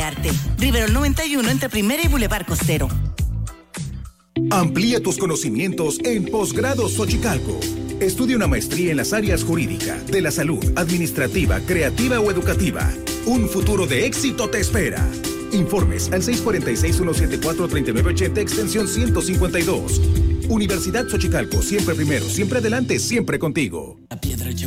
Arte. Riverol 91 entre Primera y Boulevard Costero. Amplía tus conocimientos en Posgrado Xochicalco. Estudia una maestría en las áreas jurídica, de la salud, administrativa, creativa o educativa. Un futuro de éxito te espera. Informes al 646-174-3980, extensión 152. Universidad Xochicalco, siempre primero, siempre adelante, siempre contigo.